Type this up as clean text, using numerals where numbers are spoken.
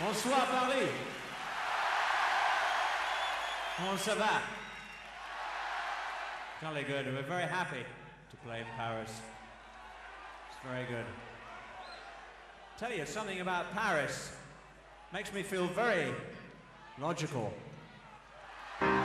Bonsoir Paris. Comment ça va? Jolly good. We're very happy to play in Paris. It's very good. Tell you something about Paris. Makes me feel very logical.